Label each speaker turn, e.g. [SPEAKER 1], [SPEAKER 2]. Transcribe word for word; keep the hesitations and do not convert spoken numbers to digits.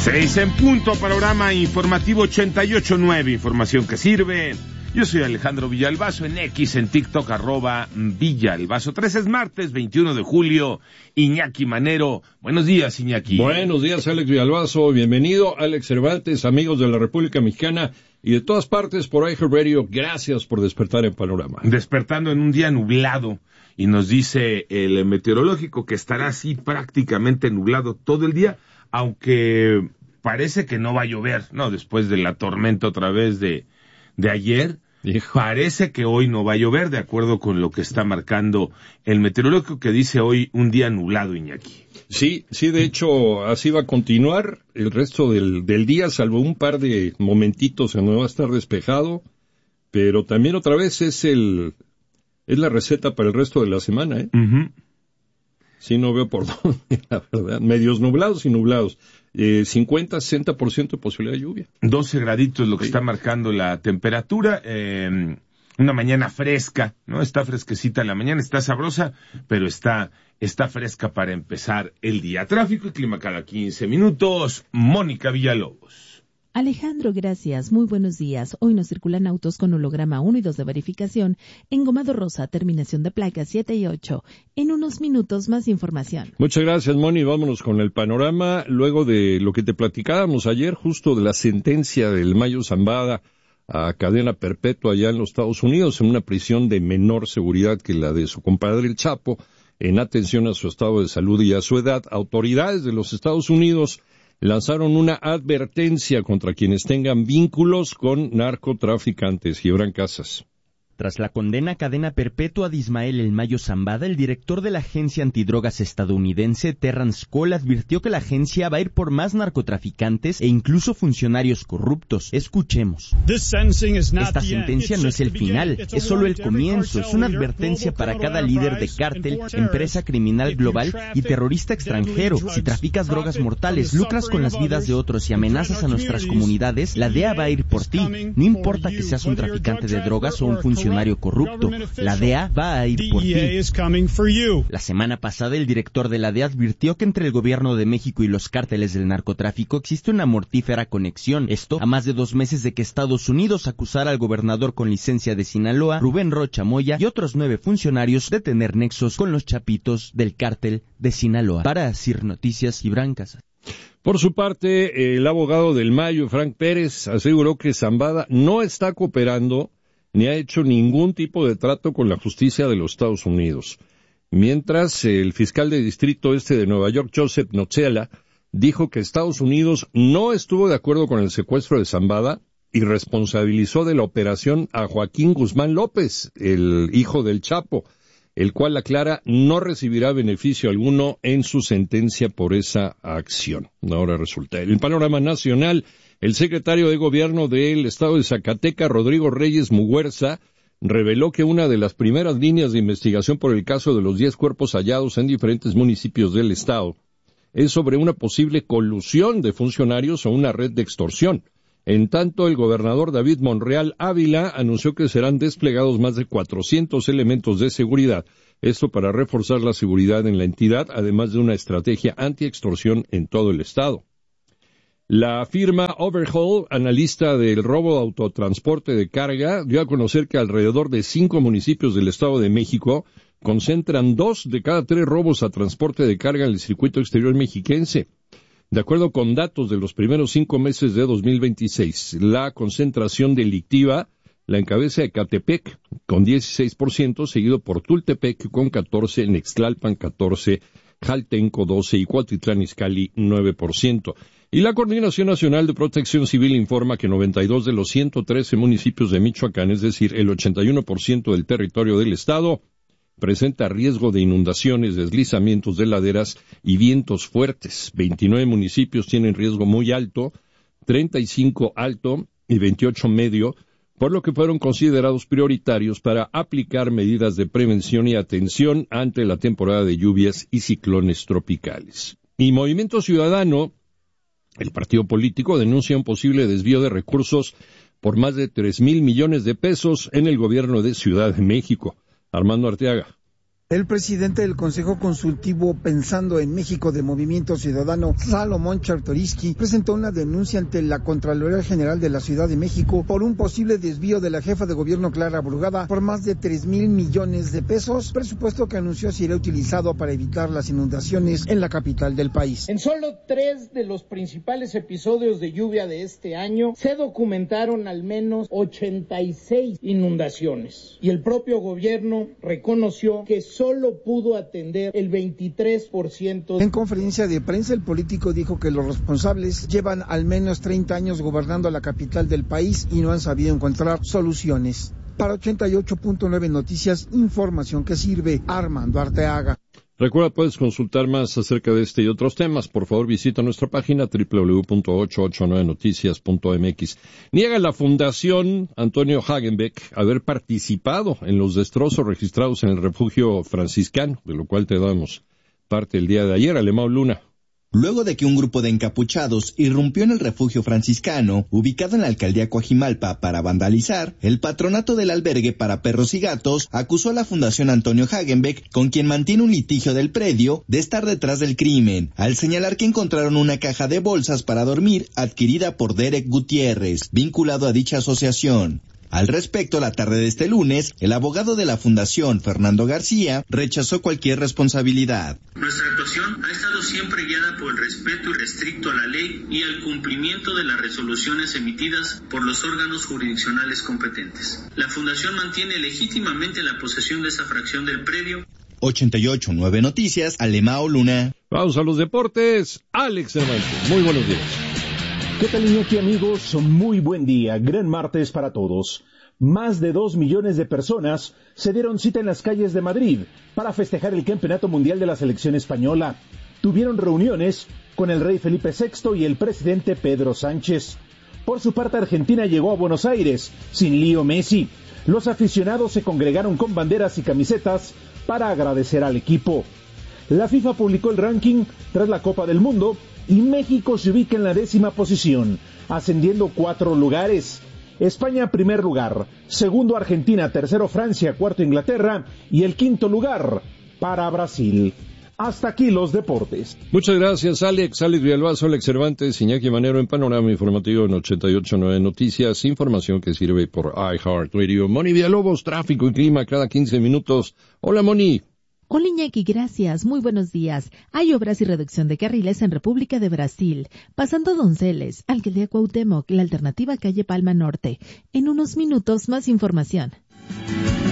[SPEAKER 1] Seis en punto, panorama informativo ochenta y ocho punto nueve, información que sirve. Yo soy Alejandro Villalbazo, en X, en TikTok, arroba Villalbazo. tres es martes, veintiuno de julio, Iñaki Manero. Buenos días, Iñaki.
[SPEAKER 2] Buenos días, Alex Villalbazo. Bienvenido, Alex Cervantes, amigos de la República Mexicana y de todas partes por iHeartRadio. Gracias por despertar en Panorama.
[SPEAKER 1] Despertando en un día nublado, y nos dice el meteorológico que estará así prácticamente nublado todo el día, aunque parece que no va a llover, ¿no? Después de la tormenta otra vez de, de ayer, Hijo. Parece que hoy no va a llover, de acuerdo con lo que está marcando el meteorológico, que dice hoy un día nublado, Iñaki.
[SPEAKER 2] Sí, sí, de hecho, así va a continuar el resto del, del día, salvo un par de momentitos en donde va a estar despejado, pero también otra vez es el es la receta para el resto de la semana, ¿eh?
[SPEAKER 1] Uh-huh.
[SPEAKER 2] Sí, no veo por dónde, la verdad. Medios nublados y nublados. Eh, cincuenta, sesenta por ciento de posibilidad de lluvia.
[SPEAKER 1] doce graditos lo que
[SPEAKER 2] sí.
[SPEAKER 1] está marcando la temperatura. Eh, una mañana fresca, ¿no? Está fresquecita la mañana, está sabrosa, pero está, está fresca para empezar el día. Tráfico y clima cada quince minutos. Mónica Villalobos.
[SPEAKER 3] Alejandro, gracias. Muy buenos días. Hoy nos circulan autos con holograma uno y dos de verificación, engomado rosa, terminación de placas siete y ocho. En unos minutos más información.
[SPEAKER 2] Muchas gracias, Moni. Vámonos con el panorama. Luego de lo que te platicábamos ayer, justo de la sentencia del Mayo Zambada a cadena perpetua allá en los Estados Unidos, en una prisión de menor seguridad que la de su compadre el Chapo, en atención a su estado de salud y a su edad, autoridades de los Estados Unidos lanzaron una advertencia contra quienes tengan vínculos con narcotraficantes. Gibran Casas.
[SPEAKER 4] Tras la condena a cadena perpetua de Ismael El Mayo Zambada, el director de la agencia antidrogas estadounidense, Terrance Cole, advirtió que la agencia va a ir por más narcotraficantes e incluso funcionarios corruptos. Escuchemos. Esta sentencia no es el final, es solo el comienzo. Es una advertencia para cada líder de cártel, empresa criminal global y terrorista extranjero. Si traficas drogas mortales, lucras con las vidas de otros y amenazas a nuestras comunidades, la D E A va a ir por ti. No importa que seas un traficante de drogas o un funcionario funcionario corrupto, la D E A va a ir por ti. La semana pasada el director de la D E A advirtió que entre el gobierno de México y los cárteles del narcotráfico existe una mortífera conexión. Esto a más de dos meses de que Estados Unidos acusara al gobernador con licencia de Sinaloa, Rubén Rocha Moya, y otros nueve funcionarios de tener nexos con los chapitos del cártel de Sinaloa. Para Sir Noticias, Gibran Casas.
[SPEAKER 2] Por su parte, el abogado del Mayo, Frank Pérez, aseguró que Zambada no está cooperando ni ha hecho ningún tipo de trato con la justicia de los Estados Unidos. Mientras, el fiscal de distrito este de Nueva York, Joseph Nozzella, dijo que Estados Unidos no estuvo de acuerdo con el secuestro de Zambada y responsabilizó de la operación a Joaquín Guzmán López, el hijo del Chapo, el cual aclara no recibirá beneficio alguno en su sentencia por esa acción. Ahora resulta. En el panorama nacional, el secretario de Gobierno del Estado de Zacatecas, Rodrigo Reyes Muguerza, reveló que una de las primeras líneas de investigación por el caso de los diez cuerpos hallados en diferentes municipios del Estado es sobre una posible colusión de funcionarios o una red de extorsión. En tanto, el gobernador David Monreal Ávila anunció que serán desplegados más de cuatrocientos elementos de seguridad, esto para reforzar la seguridad en la entidad, además de una estrategia anti-extorsión en todo el Estado. La firma Overhaul, analista del robo de autotransporte de carga, dio a conocer que alrededor de cinco municipios del Estado de México concentran dos de cada tres robos a transporte de carga en el circuito exterior mexiquense. De acuerdo con datos de los primeros cinco meses de dos mil veintiséis, la concentración delictiva la encabeza Ecatepec con dieciséis por ciento, seguido por Tultepec con catorce por ciento, Nextlalpan catorce por ciento, Jaltenco doce por ciento y Cuautitlán Izcalli nueve por ciento. Y la Coordinación Nacional de Protección Civil informa que noventa y dos de los ciento trece municipios de Michoacán, es decir, el ochenta y uno por ciento del territorio del estado, presenta riesgo de inundaciones, deslizamientos de laderas y vientos fuertes. veintinueve municipios tienen riesgo muy alto, treinta y cinco alto y veintiocho medio, por lo que fueron considerados prioritarios para aplicar medidas de prevención y atención ante la temporada de lluvias y ciclones tropicales. Y Movimiento Ciudadano, el partido político, denuncia un posible desvío de recursos por más de tres mil millones de pesos en el gobierno de Ciudad de México. Armando Arteaga.
[SPEAKER 5] El presidente del Consejo Consultivo Pensando en México de Movimiento Ciudadano, Salomón Chertorivsky, presentó una denuncia ante la Contraloría General de la Ciudad de México por un posible desvío de la jefa de gobierno Clara Brugada por más de tres mil millones de pesos, presupuesto que anunció será utilizado para evitar las inundaciones en la capital del país.
[SPEAKER 6] En solo tres de los principales episodios de lluvia de este año se documentaron al menos ochenta y seis inundaciones y el propio gobierno reconoció que solo pudo atender el veintitrés por ciento.
[SPEAKER 5] En conferencia de prensa, el político dijo que los responsables llevan al menos treinta años gobernando la capital del país y no han sabido encontrar soluciones. Para ochenta y ocho punto nueve Noticias, información que sirve. Armando Arteaga.
[SPEAKER 2] Recuerda, puedes consultar más acerca de este y otros temas. Por favor, visita nuestra página doble u doble u doble u punto ochocientos ochenta y nueve noticias punto m x. Niega la Fundación Antonio Hagenbeck haber participado en los destrozos registrados en el refugio franciscano, de lo cual te damos parte el día de ayer. Alemão Luna.
[SPEAKER 7] Luego de que un grupo de encapuchados irrumpió en el refugio franciscano, ubicado en la alcaldía Coajimalpa, para vandalizar, el patronato del albergue para perros y gatos acusó a la Fundación Antonio Hagenbeck, con quien mantiene un litigio del predio, de estar detrás del crimen, al señalar que encontraron una caja de bolsas para dormir adquirida por Derek Gutiérrez, vinculado a dicha asociación. Al respecto, la tarde de este lunes, el abogado de la Fundación, Fernando García, rechazó cualquier responsabilidad.
[SPEAKER 8] Nuestra actuación ha estado siempre guiada por el respeto irrestricto a la ley y al cumplimiento de las resoluciones emitidas por los órganos jurisdiccionales competentes. La Fundación mantiene legítimamente la posesión de esa fracción del predio.
[SPEAKER 7] ochenta y ocho punto nueve Noticias, Alemão Luna.
[SPEAKER 2] Vamos a los deportes. Alex Cervantes, muy buenos días.
[SPEAKER 9] ¿Qué tal, Iñaki, amigos? Muy buen día, gran martes para todos. Más de dos millones de personas se dieron cita en las calles de Madrid para festejar el Campeonato Mundial de la Selección Española. Tuvieron reuniones con el rey Felipe sexto y el presidente Pedro Sánchez. Por su parte, Argentina llegó a Buenos Aires sin Leo Messi. Los aficionados se congregaron con banderas y camisetas para agradecer al equipo. La FIFA publicó el ranking tras la Copa del Mundo y México se ubica en la décima posición, ascendiendo cuatro lugares. España, primer lugar. Segundo, Argentina. Tercero, Francia. Cuarto, Inglaterra. Y el quinto lugar para Brasil. Hasta aquí los deportes.
[SPEAKER 2] Muchas gracias, Alex. Alex Villalbazo, Alex Cervantes, Iñaki Manero en Panorama Informativo en ochenta y ocho punto nueve Noticias. Información que sirve por iHeartRadio. Moni Villalobos, tráfico y clima cada quince minutos. Hola, Moni.
[SPEAKER 3] Hola, Iñaki, gracias. Muy buenos días. Hay obras y reducción de carriles en República de Brasil. Pasando Donceles, Alcaldía Cuauhtémoc, la alternativa calle Palma Norte. En unos minutos, más información.